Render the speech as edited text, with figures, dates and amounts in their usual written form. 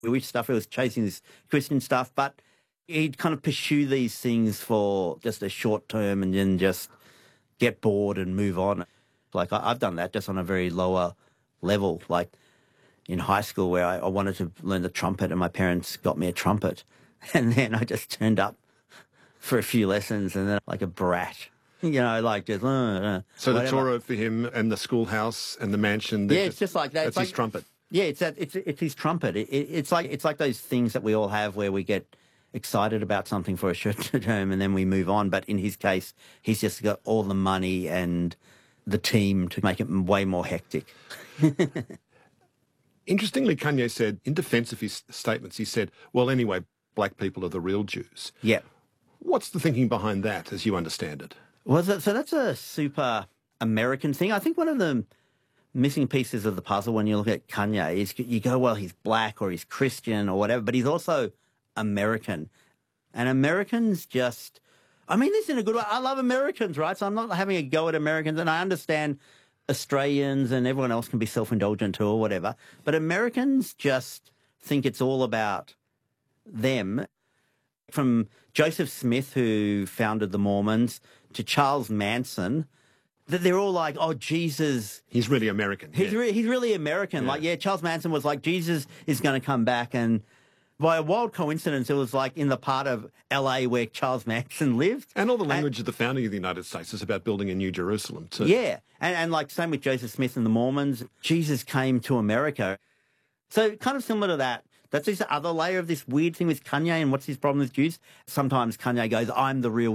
Which stuff he was chasing, this Christian stuff, but he'd kind of pursue these things for just a short term and then just get bored and move on. Like I've done that just on a very lower level, like in high school where I wanted to learn the trumpet and my parents got me a trumpet. And then I just turned up for a few lessons and then like a brat, like just... So whatever. the Torah for him and the schoolhouse and the mansion... Yeah, it's just like that. That's his trumpet. Yeah, it's his trumpet. It's like those things that we all have where we get excited about something for a short term and then we move on. But in his case, he's just got all the money and the team to make it way more hectic. Interestingly, Kanye said, in defense of his statements, he said, well, anyway, black people are the real Jews. Yeah. What's the thinking behind that, as you understand it? Well, so that's a super American thing. I think one of the missing pieces of the puzzle when you look at Kanye is you go, well, he's black or he's Christian or whatever, but he's also American. And Americans just... I mean this in a good way. I love Americans, right? So I'm not having a go at Americans, and I understand Australians and everyone else can be self-indulgent too or whatever, but Americans just think it's all about them. From Joseph Smith, who founded the Mormons, to Charles Manson, that they're all like, oh, Jesus... He's really American. He's really American. Yeah. Like, Charles Manson was like, Jesus is going to come back, and by a wild coincidence, it was like in the part of LA where Charles Manson lived. And all the language of the founding of the United States is about building a new Jerusalem too. Yeah, and like same with Joseph Smith and the Mormons. Jesus came to America. So kind of similar to that. That's this other layer of this weird thing with Kanye and what's his problem with Jews. Sometimes Kanye goes, I'm the real